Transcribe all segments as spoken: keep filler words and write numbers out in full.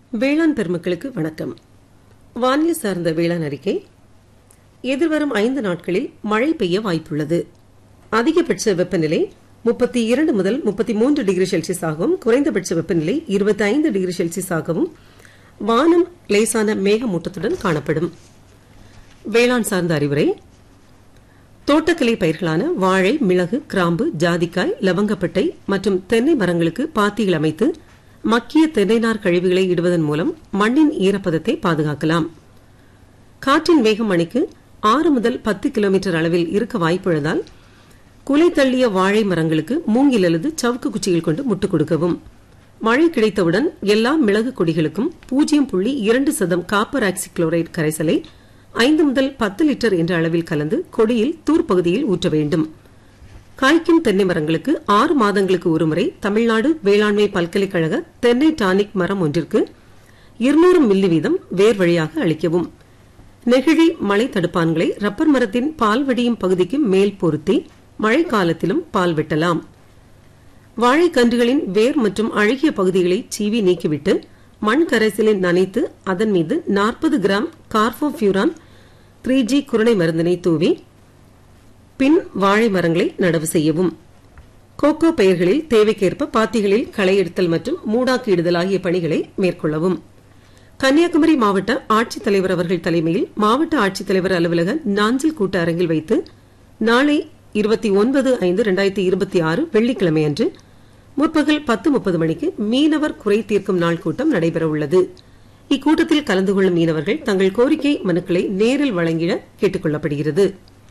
வேளாண் பெருமக்களுக்கு வணக்கம். வானிலை சார்ந்த வேளாண் அறிக்கை. எதிர்வரும் ஐந்து நாட்களில் மழை பெய்ய வாய்ப்புள்ளது. அதிகபட்ச வெப்பநிலை முப்பத்தி இரண்டு முதல் முப்பத்தி மூன்று டிகிரி செல்சியஸ் ஆகவும், குறைந்தபட்ச வெப்பநிலை இருபத்தி ஐந்து டிகிரி செல்சியஸ் ஆகவும், வானம் லேசான மேகமூட்டத்துடன் காணப்படும். வேளாண் சார்ந்த அறிவுரை. தோட்டக்கலை பயிர்களான வாழை, மிளகு, கிராம்பு, ஜாதிக்காய், லவங்கப்பட்டை மற்றும் தென்னை மரங்களுக்கு பாத்திகள் அமைத்து மக்கிய தென்னைநார் கழிவுகளை இடுவதன் மூலம் மண்ணின் ஈரப்பதத்தை பாதுகாக்கலாம். காற்றின் வேகம் மணிக்கு ஆறு முதல் பத்து கிலோமீட்டர் அளவில் இருக்க வாய்ப்புள்ளதால் குலை தள்ளிய வாழை மரங்களுக்கு மூங்கில் அல்லது சவுக்கு குச்சிகள் கொண்டு முட்டுக் கொடுக்கவும். மழை கிடைத்தவுடன் எல்லா மிளகு கொடிகளுக்கும் பூஜ்ஜியம் புள்ளி இரண்டு சதம் காப்பர் ஆக்சிக்ளோரைடு கரைசலை ஐந்து முதல் பத்து லிட்டர் என்ற அளவில் கலந்து கொடியில் தூர்பகுதியில் ஊற்ற வேண்டும். காய்க்கும் தென்னை மரங்களுக்கு ஆறு மாதங்களுக்கு ஒருமுறை தமிழ்நாடு வேளாண்மை பல்கலைக்கழக தென்னை டானிக் மரம் ஒன்றிற்கு இருநூறு மில்லி வீதம் வேர் வழியாக அளிக்கவும். நெகிழி மழை தடுப்பான்களை ரப்பர் மரத்தின் பால் வடியும் பகுதிக்கு மேல் பொருத்தி மழை காலத்திலும் பால் வெட்டலாம். வாழைக்கன்றுகளின் வேர் மற்றும் அழுகிய பகுதிகளை சீவி நீக்கிவிட்டு மண் கரைசலில் நனைத்து அதன் மீது நாற்பது கிராம் கார்போபியூரான் த்ரீ ஜி குருணை மருந்தினை தூவி பின் வாழை மரங்களை நடவு செய்யவும். கோகோ பயிர்களில் தேவைக்கேற்ப பாத்திகளில் களை எடுத்தல் மற்றும் மூடாக்கு இடுதல் ஆகிய பணிகளை மேற்கொள்ளவும். கன்னியாகுமரி மாவட்ட ஆட்சித்தலைவர் அவர்கள் தலைமையில் மாவட்ட ஆட்சித்தலைவர் அலுவலக நாஞ்சில் கூட்ட அரங்கில் வைத்து நாளை இருபத்தி ஒன்பது ஐந்து இரண்டாயிரத்தி இருபத்தி ஆறு வெள்ளிக்கிழமை அன்று முற்பகல் பத்து முப்பது மணிக்கு மீனவர் குறை தீர்க்கும் நாள் கூட்டம் நடைபெறவுள்ளது. இக்கூட்டத்தில் கலந்து கொள்ளும் மீனவர்கள் தங்கள் கோரிக்கை மனுக்களை நேரில் வழங்கிட கேட்டுக் கொள்ளப்படுகிறது.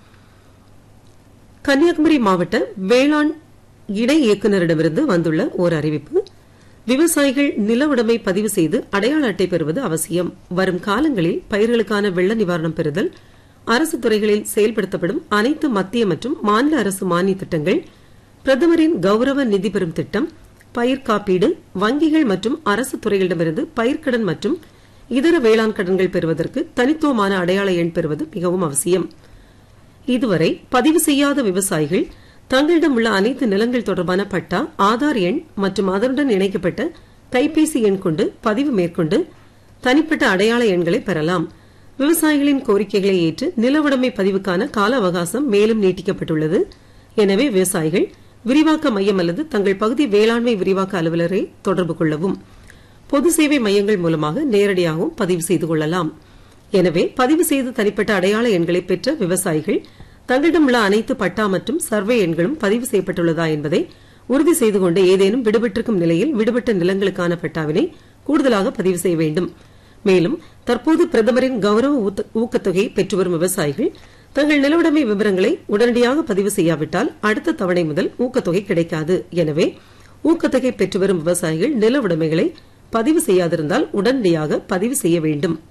கன்னியாகுமரி மாவட்ட வேளாண் இணை இயக்குநரிடமிருந்து வந்துள்ள ஓர் அறிவிப்பு. விவசாயிகள் நில உடைமை பதிவு செய்து அடையாள அட்டை பெறுவது அவசியம். வரும் காலங்களில் பயிர்களுக்கான வெள்ள நிவாரணம் பெறுதல், அரசு துறைகளில் செயல்படுத்தப்படும் அனைத்து மத்திய மற்றும் மாநில அரசு மானிய திட்டங்கள், பிரதமரின் கௌரவ நிதி பெறும் திட்டம், பயிர் காப்பீடு, வங்கிகள் மற்றும் அரசு துறைகளிடமிருந்து பயிர்க்கடன் மற்றும் இதர வேளாண் கடன்கள் பெறுவதற்கு தனித்துவமான அடையாள எண் பெறுவது மிகவும் அவசியம். இதுவரை பதிவு செய்யாத விவசாயிகள் தங்களிடம் உள்ள அனைத்து நிலங்கள் தொடர்பான பட்டா, ஆதார் எண் மற்றும் அதனுடன் இணைக்கப்பட்ட கைபேசி எண் கொண்டு பதிவு மேற்கொண்டு தனிப்பட்ட அடையாள எண்களை பெறலாம். விவசாயிகளின் கோரிக்கைகளை ஏற்று நில உடைமை பதிவுக்கான கால அவகாசம் மேலும் நீட்டிக்கப்பட்டுள்ளது. எனவே விவசாயிகள் விரிவாக்க மையம் அல்லது தங்கள் பகுதி வேளாண்மை விரிவாக்க அலுவலரை தொடர்பு கொள்ளவும். பொது சேவை மையங்கள் மூலமாக நேரடியாகவும் பதிவு செய்து கொள்ளலாம். எனவே பதிவு செய்து தனிப்பட்ட அடையாள எண்களை பெற்ற விவசாயிகள் தங்களிடம் உள்ள அனைத்து பட்டா மற்றும் சர்வே எண்களும் பதிவு செய்யப்பட்டுள்ளதா என்பதை உறுதி செய்து கொண்டு ஏதேனும் விடுபட்டிருக்கும் நிலையில் விடுபட்ட நிலங்களுக்கான பட்டாவினை கூடுதலாக பதிவு செய்ய வேண்டும். மேலும் தற்போது பிரதமரின் கௌரவ ஊக்கத்தொகை பெற்று வரும் விவசாயிகள் தங்கள் நிலவுடைமை விவரங்களை உடனடியாக பதிவு செய்யாவிட்டால் அடுத்த தவணை முதல் ஊக்கத்தொகை கிடைக்காது. எனவே ஊக்கத்தொகை பெற்று வரும் விவசாயிகள் நில உடைமைகளை பதிவு செய்யாதிருந்தால் உடனடியாக பதிவு செய்ய வேண்டும்.